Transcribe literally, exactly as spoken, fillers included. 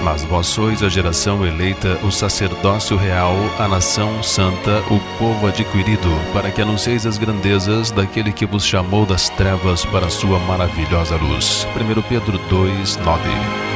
Mas vós sois a geração eleita, o sacerdócio real, a nação santa, o povo adquirido, para que anuncieis as grandezas daquele que vos chamou das trevas para a sua maravilhosa luz. primeiro Pedro dois, nove.